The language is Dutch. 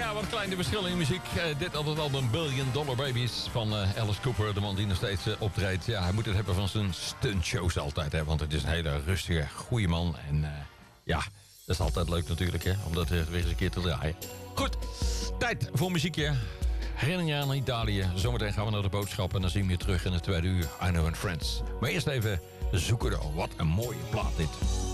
ja, wat kleine verschillen in muziek. Dit altijd album Billion Dollar Babies van Alice Cooper. De man die nog steeds optreedt. Ja, hij moet het hebben van zijn stuntshows altijd. Hè, want het is een hele rustige, goede man. En ja, dat is altijd leuk natuurlijk. Hè, om dat weer eens een keer te draaien. Goed, tijd voor muziekje. Herinneringen aan Italië. Zometeen gaan we naar de boodschappen. En dan zien we je terug in het tweede uur. I Know and Friends. Maar eerst even zoeken door. Wat een mooie plaat dit.